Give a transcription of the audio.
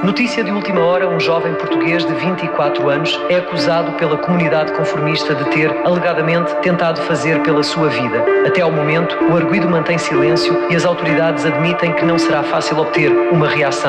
Notícia de última hora: um jovem português de 24 anos é acusado pela comunidade conformista de ter, alegadamente, tentado fazer pela sua vida. Até ao momento, o arguido mantém silêncio e as autoridades admitem que não será fácil obter uma reação